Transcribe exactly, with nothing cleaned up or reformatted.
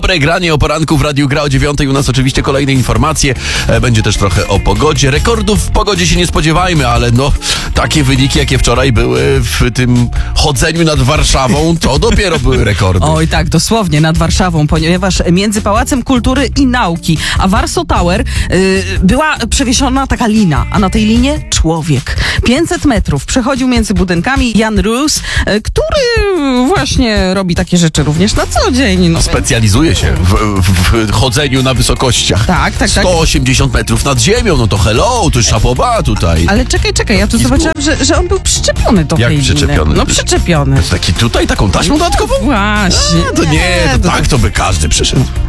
Dobre granie o poranku w Radiu Gra o dziewiątej. U nas oczywiście kolejne informacje. Będzie też trochę o pogodzie. Rekordów w pogodzie się nie spodziewajmy, ale no takie wyniki, jakie wczoraj były w tym chodzeniu nad Warszawą, to dopiero były rekordy. Oj tak, dosłownie nad Warszawą, ponieważ między Pałacem Kultury i Nauki a Warsaw Tower yy, była przewieszona taka lina, a na tej linie człowiek. pięćset metrów przechodził między budynkami Jan Rus, yy, który właśnie robi takie rzeczy również na co dzień. No. Specjalizuje się w, w, w chodzeniu na wysokościach. Tak, tak, tak. sto osiemdziesiąt metrów nad ziemią, no to hello, to jest szapoba tutaj. Ale czekaj, czekaj, ja tu zobaczyłam, że, że on był przyczepiony do Jak tej przyczepiony? liny. No przyczepiony. Taki tutaj, taką taśmą dodatkową? Właśnie. A, to nie, to tak to by każdy przyszedł.